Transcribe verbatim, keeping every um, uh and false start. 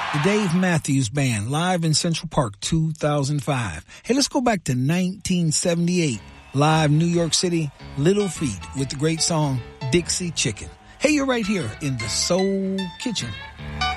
The Dave Matthews Band, live in Central Park, two thousand five. Hey, let's go back to nineteen seventy-eight. Live New York City, Little Feat with the great song, Dixie Chicken. Hey, you're right here in the Soul Kitchen.